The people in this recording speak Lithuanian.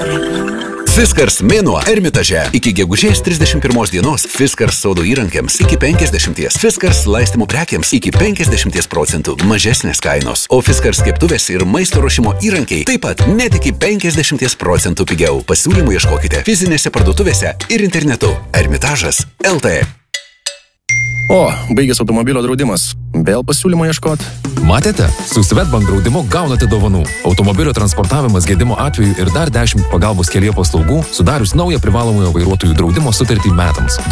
Fiskars mėnuo Ermitaže. Iki gegužės 31 dienos Fiskars sodo įrankiams iki 50%, Fiskars laistymų prekiams iki 50% mažesnės kainos, o Fiskars keptuvės ir maisto ruošimo įrankiai taip pat net iki 50% pigiau. Pasiūlymų ieškokite fizinėse parduotuvėse ir internetu. Ermitažas LT. O, baigęs automobilio draudimas. Vėl pasiūlymo ieškot? Matėte? Su Swedbank draudimu gaunate dovanų. Automobilio transportavimas gedimo atveju ir dar 10 pagalbos kelyje paslaugų, sudarius naują privalomojo vairuotojų draudimo sutartį metams.